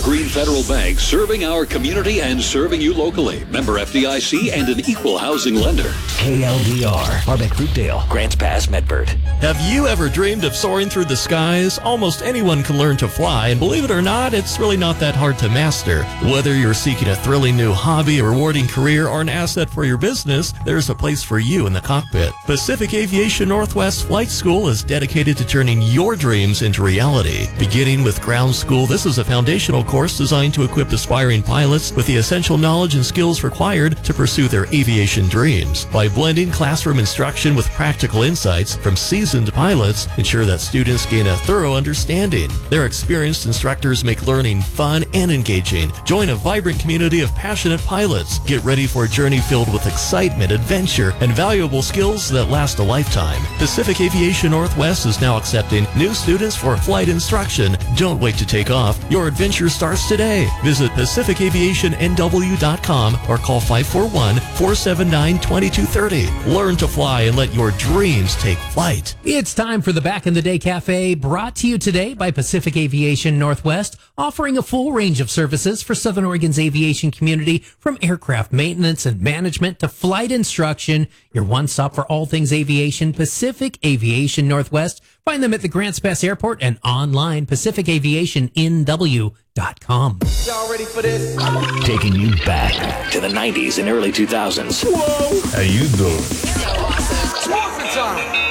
Green Federal Bank, serving our community and serving you locally. Member FDIC and an equal housing lender. KLDR, Harbeck Fruitdale, Grants Pass, Medford. Have you ever dreamed of soaring through the skies? Almost anyone can learn to fly, and believe it or not, it's really not that hard to master. Whether you're seeking a thrilling new hobby, a rewarding career, or an asset for your business, there's a place for you in the cockpit. Pacific Aviation Northwest Flight School is dedicated to turning your dreams into reality. Beginning with ground school, this is a foundational course designed to equip aspiring pilots with the essential knowledge and skills required to pursue their aviation dreams. By blending classroom instruction with practical insights from seasoned pilots, ensure that students gain a thorough understanding. Their experienced instructors make learning fun and engaging. Join a vibrant community of passionate pilots. Get ready for a journey filled with excitement, adventure, and valuable skills that last a lifetime. Pacific Aviation Northwest is now accepting new students for flight instruction. Don't wait to take off. Your adventure starts today. Visit PacificAviationNW.com or call 541-479-2230. Learn to fly and let your dreams take flight. It's time for the Back in the Day Cafe, brought to you today by Pacific Aviation Northwest, offering a full range of services for Southern Oregon's aviation community, from aircraft maintenance and management to flight instruction. Your one stop for all things aviation, Pacific Aviation Northwest. Find them at the Grants Pass Airport and online, PacificAviationNW.com. Y'all ready for this? Taking you back to the 90s and early 2000s. Whoa! How you doing? Morphin' time!